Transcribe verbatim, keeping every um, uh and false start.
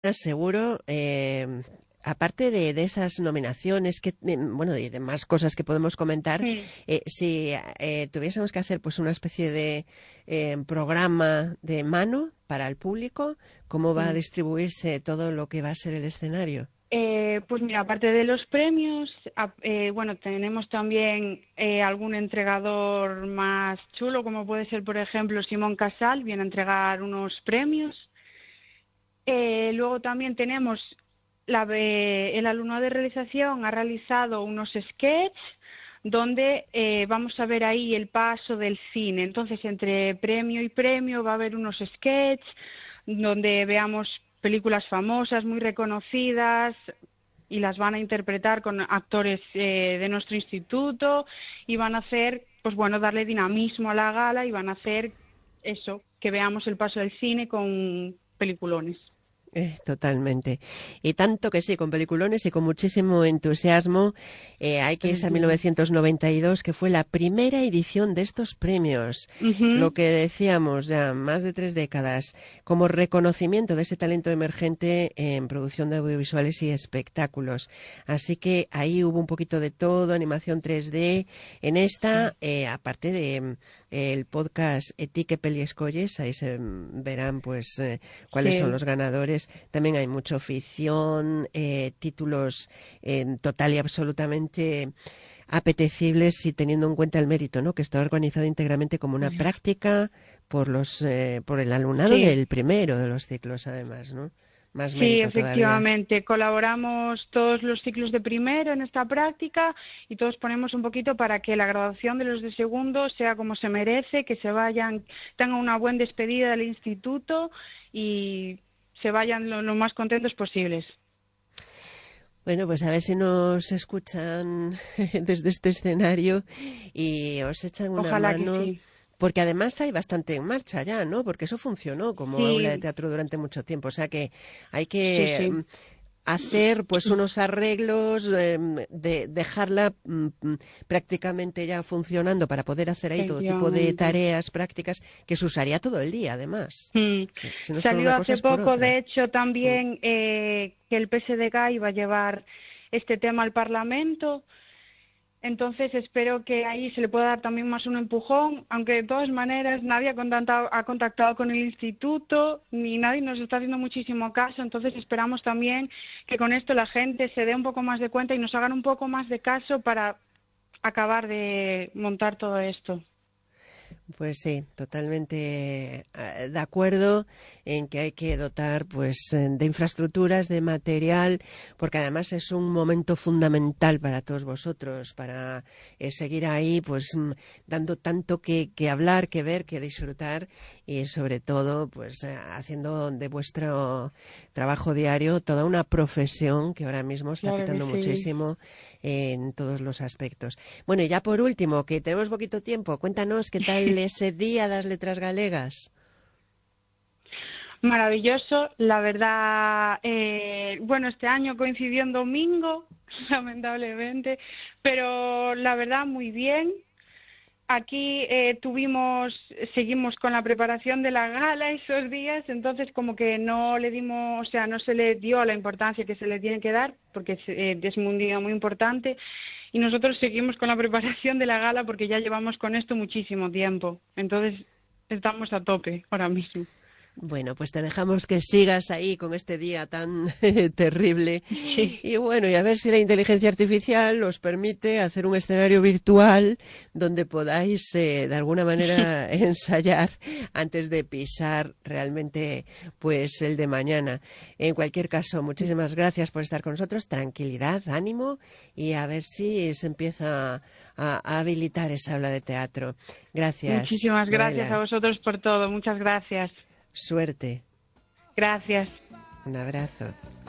seguro, eh, aparte de, de esas nominaciones, que de- bueno, y de más cosas que podemos comentar, Mm. eh, si eh, tuviésemos que hacer pues una especie de eh, programa de mano para el público, ¿cómo va a Mm. distribuirse todo lo que va a ser el escenario? Eh, pues mira, aparte de los premios, ap- eh, bueno, tenemos también eh, algún entregador más chulo, como puede ser, por ejemplo, Simón Casal, viene a entregar unos premios. Eh, luego también tenemos la, eh, el alumno de realización ha realizado unos sketches donde eh, vamos a ver ahí el paso del cine. Entonces, entre premio y premio va a haber unos sketches donde veamos películas famosas, muy reconocidas, y las van a interpretar con actores eh, de nuestro instituto y van a hacer, pues bueno, darle dinamismo a la gala y van a hacer eso, que veamos el paso del cine con peliculones. Eh, totalmente. Y tanto que sí, con peliculones y con muchísimo entusiasmo. Eh, hay que irse a mil Efectivamente. novecientos noventa y dos, que fue la primera edición de estos premios. Lo Ujú. que decíamos ya, más de tres décadas, como reconocimiento de ese talento emergente en producción de audiovisuales y espectáculos. Así que ahí hubo un poquito de todo, animación tres D. En esta, Sí, eh, aparte de mm, el podcast Etique Peli Escolles, ahí se mm, verán pues eh, cuáles son sí, los ganadores. También hay mucha ficción, eh, títulos eh, total y absolutamente apetecibles y teniendo en cuenta el mérito, ¿no? Que está organizado íntegramente como una práctica por los eh, por el alumnado sí. del primero de los ciclos, además, ¿no? Más Sí, mérito todavía. efectivamente. Colaboramos todos los ciclos de primero en esta práctica y todos ponemos un poquito para que la graduación de los de segundo sea como se merece, que se vayan, tengan una buena despedida del instituto y se vayan lo, lo más contentos posibles. Bueno, pues a ver si nos escuchan desde este escenario y os echan una Ojalá que mano, sí. porque además hay bastante en marcha ya, ¿no? Porque eso funcionó como aula de Sí, teatro durante mucho tiempo, o sea que hay sí, que sí. mm, hacer pues unos arreglos, eh, de dejarla mm, mm, prácticamente ya funcionando para poder hacer ahí todo tipo de Efectivamente. tareas prácticas que se usaría todo el día, además. Mm. Si, si no es por Salió una cosa hace es por poco, otra. de hecho, Mm. también eh, que el P S D G iba a llevar este tema al Parlamento. Entonces espero que ahí se le pueda dar también más un empujón, aunque de todas maneras nadie ha contactado, ha contactado con el instituto ni nadie nos está haciendo muchísimo caso, entonces esperamos también que con esto la gente se dé un poco más de cuenta y nos hagan un poco más de caso para acabar de montar todo esto. Pues sí, totalmente eh, de acuerdo en que hay que dotar pues eh, de infraestructuras, de material, porque además es un momento fundamental para todos vosotros, para eh, seguir ahí pues mm, dando tanto que, que hablar, que ver, que disfrutar y sobre todo pues eh, haciendo de vuestro trabajo diario toda una profesión que ahora mismo está Claro que petando sí. muchísimo en todos los aspectos. Bueno, y ya por último, que tenemos poquito tiempo, cuéntanos qué tal ese día das letras galegas. Maravilloso, la verdad, eh, bueno, este año coincidió en domingo, lamentablemente, pero la verdad muy bien. Aquí eh, tuvimos, seguimos con la preparación de la gala esos días, entonces como que no le dimos, o sea, no se le dio la importancia que se le tiene que dar, porque es, eh, es un día muy importante, y nosotros seguimos con la preparación de la gala porque ya llevamos con esto muchísimo tiempo, entonces estamos a tope ahora mismo. Bueno, pues te dejamos que sigas ahí con este día tan terrible. Sí, Y bueno, y a ver si la inteligencia artificial os permite hacer un escenario virtual donde podáis eh, de alguna manera ensayar antes de pisar realmente pues el de mañana. En cualquier caso, muchísimas gracias por estar con nosotros. Tranquilidad, ánimo y a ver si se empieza a, a habilitar esa aula de teatro. Gracias, muchísimas gracias a Noela. vosotros por todo, muchas gracias. Suerte. Gracias. Un abrazo.